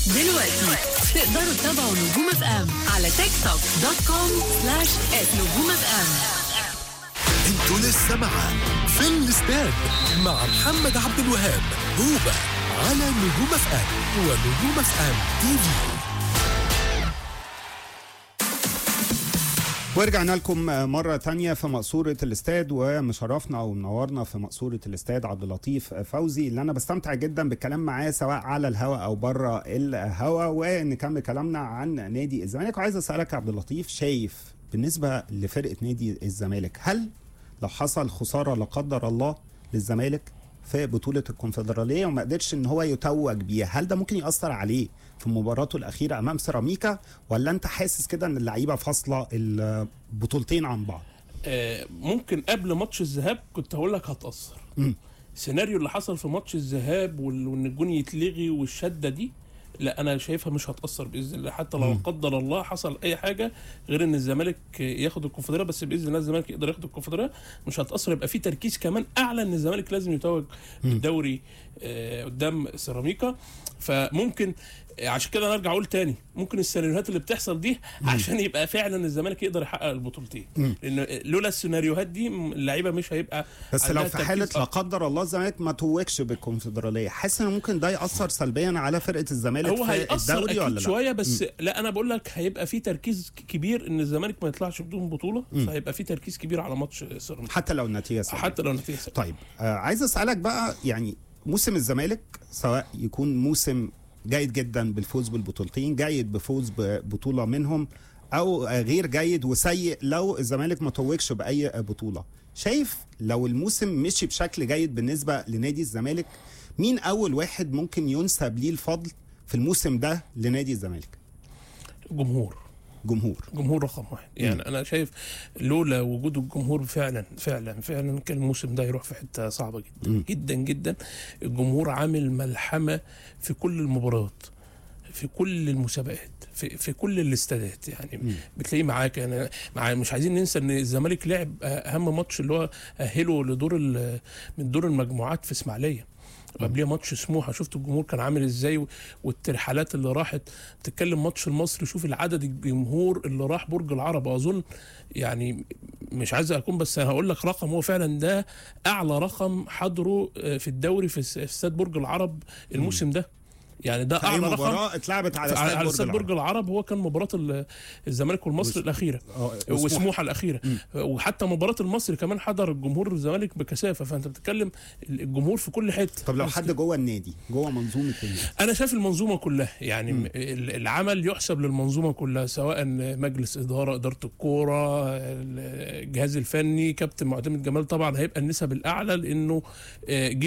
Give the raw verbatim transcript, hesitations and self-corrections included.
دلوقتي تقدروا تتابعوا نجوم اف ام على تيك توك دوت كوم سلاش نجوم اف ام. انتوا لسه معاه في الاستاد مع محمد عبد الوهاب هوبا على نجوم اف ام ونجوم اف ام تي في. ورجعنا لكم مرة تانية في مقصورة الاستاد، ومشرفنا ومنورنا في مقصورة الاستاد عبد اللطيف فوزي، اللي أنا بستمتع جدا بالكلام معاه سواء على الهواء أو بره الهواء. ونكمل كلامنا عن نادي الزمالك. وعايز أسألك عبد اللطيف، شايف بالنسبة لفرقة نادي الزمالك، هل لو حصل خسارة لا قدر الله للزمالك في بطولة الكونفدرالية وما قدرش ان هو يتوج بيها، هل ده ممكن يأثر عليه في مباراته الأخيرة أمام سيراميكا، ولا أنت حاسس كده ان اللعيبة فاصلة البطولتين عن بعض؟ آه ممكن قبل ماتش الذهاب كنت هقول لك هتأثر. م. السيناريو اللي حصل في ماتش الذهاب وان الجون يتلغي والشدة دي، لا انا شايفها مش هتاثر باذن الله، حتى لو م. قدر الله حصل اي حاجه غير ان الزمالك ياخد الكونفدراليه، بس باذن الله الزمالك يقدر ياخد الكونفدراليه مش هتاثر. يبقى في تركيز كمان اعلى ان الزمالك لازم يتوج بالدوري آه قدام سيراميكا. فممكن عشان كده نرجع اقول تاني، ممكن السيناريوهات اللي بتحصل دي عشان يبقى فعلا الزمالك يقدر يحقق البطولتين، لان لولا السيناريوهات دي اللعيبه مش هيبقى. بس لو في حاله لا قدر الله الزمالك ما توجش بالكونفدراليه، حاسس ان ممكن ده ياثر سلبيا على فرقه الزمالك هو في الدوري ولا لا؟ شويه بس. م. لا انا بقول لك هيبقى في تركيز كبير ان الزمالك ما يطلعش بدون بطوله، م. فهيبقى في تركيز كبير على ماتش سيراميكا حتى لو النتيجه سلبيه. حتى لو النتيجه سلبيه. طيب آه عايز اسالك بقى، يعني موسم الزمالك سواء يكون موسم جيد جدا بالفوز بالبطولتين، جيد بفوز ببطوله منهم، او غير جيد وسيء لو الزمالك ما توجش باي بطوله، شايف لو الموسم مشي بشكل جيد بالنسبه لنادي الزمالك، مين اول واحد ممكن ينسب ليه الفضل في الموسم ده لنادي الزمالك؟ جمهور جمهور جمهور رقم واحد. يعني م. انا شايف لولا وجود الجمهور فعلا فعلا فعلا كان الموسم ده يروح في حته صعبه جدا م. جدا جدا. الجمهور عامل ملحمه في كل المباريات، في كل المسابقات، في في كل الاستادات، يعني م. بتلاقيه معاك. انا مع مش عايزين ننسى ان الزمالك لعب اهم ماتش اللي هو اهله لدور من دور المجموعات في اسماعيليه، قبليه ماتش سموحه، شفت الجمهور كان عامل ازاي والترحالات اللي راحت. تتكلم ماتش المصري، شوف العدد الجمهور اللي راح برج العرب، اظن يعني مش عايز اكون بس هقول لك رقم، هو فعلا ده اعلى رقم حضره في الدوري في استاد برج العرب الموسم ده. يعني ده اعلى رقم مباراه اتلعبت على استاد على برج, برج, برج العرب. هو كان مباراه الزمالك والمصري الاخيره وسموحه الاخيره، م. وحتى مباراه المصري كمان حضر الجمهور الزمالك بكثافه. فانت بتتكلم الجمهور في كل حته. طب لو حد جوه النادي، جوه منظومه النادي، انا شايف المنظومه كلها، يعني م. العمل يحسب للمنظومه كلها، سواء مجلس اداره، اداره الكوره، الجهاز الفني، كابتن معتمد جمال، طبعا هيبقى النسب الاعلى لانه